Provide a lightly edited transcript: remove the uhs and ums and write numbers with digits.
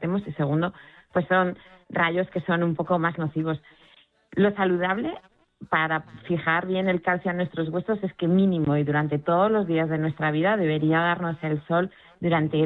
descartemos, y segundo, pues son rayos que son un poco más nocivos. Lo saludable para fijar bien el calcio a nuestros huesos es que mínimo y durante todos los días de nuestra vida debería darnos el sol durante